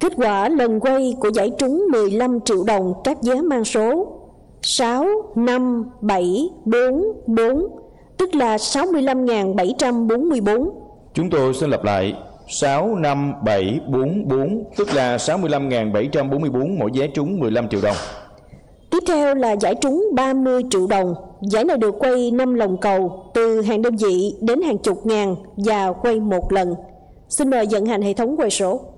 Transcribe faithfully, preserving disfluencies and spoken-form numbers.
Kết quả lần quay của giải trúng mười lăm triệu đồng các vé mang số sáu năm bảy bốn bốn, tức là sáu mươi lăm nghìn bảy trăm bốn mươi bốn. Chúng tôi xin lặp lại: sáu năm bảy bốn bốn, tức là sáu mươi lăm nghìn bảy trăm bốn mươi bốn, mỗi vé trúng mười lăm triệu đồng. Tiếp theo là giải trúng ba mươi triệu đồng. Giải này được quay năm lần cầu, từ hàng đơn vị đến hàng chục ngàn và quay một lần. Xin mời vận hành hệ thống quay số.